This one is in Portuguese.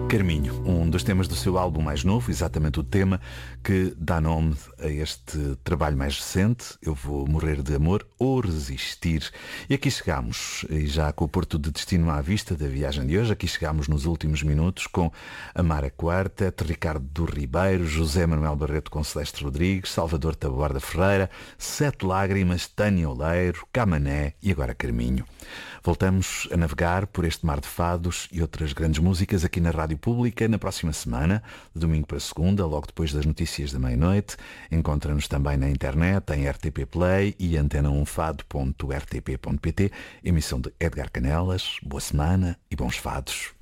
Carminho, um dos temas do seu álbum mais novo, exatamente o tema que dá nome a este trabalho mais recente, Eu Vou Morrer de Amor ou Resistir. E aqui chegamos, e já com o Porto de Destino à vista da viagem de hoje, aqui chegamos nos últimos minutos com Amara Quartet, Ricardo do Ribeiro, José Manuel Barreto com Celeste Rodrigues, Salvador Taboada Ferreira, Sete Lágrimas, Tânia Oleiro, Camané e agora Carminho. Voltamos a navegar por este mar de fados e outras grandes músicas aqui na Rádio Pública na próxima semana, de domingo para segunda, logo depois das notícias da meia-noite. Encontra-nos também na internet, em RTP Play e antena1fado.rtp.pt. Emissão de Edgar Canelas. Boa semana e bons fados.